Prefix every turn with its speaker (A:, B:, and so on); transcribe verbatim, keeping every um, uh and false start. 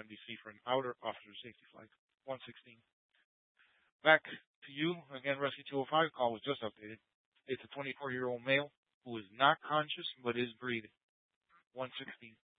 A: M D C for an outer officer safety flag. one sixteen. Back to you. Again, Rescue two oh five call was just updated. It's a twenty-four-year-old male who is not conscious but is breathing. one sixteen.